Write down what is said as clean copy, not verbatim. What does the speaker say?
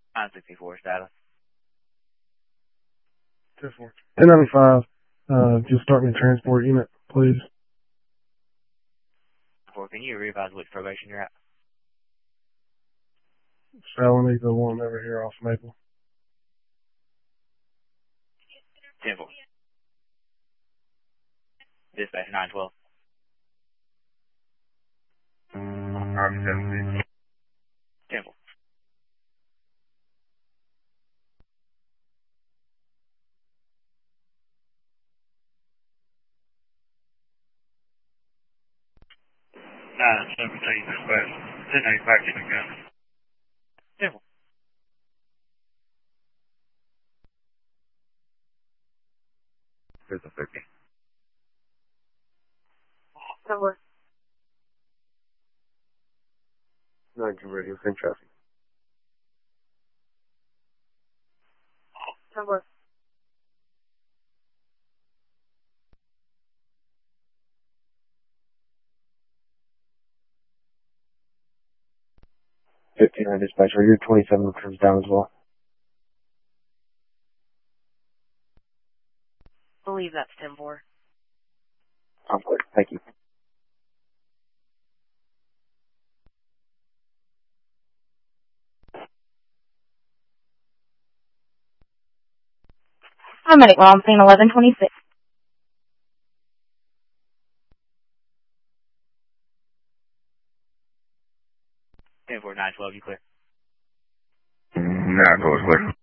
964 status. 1095, just start me a transport unit, please. Can you revise which probation you're at? Felony, the one over here off Maple. 10-4. Dispatch 912. Army 17. 10-4. Dispatch 1095, get a gun. 10-4. There's a 50. 10-4. 19 radio, same traffic. 10-4. 59 dispatcher, your 27 comes down as well. I believe that's 10-4. I'm clear. Thank you. Paramedic Ron, scene 1126. 10-4, 912, you clear. Nah, go as clear.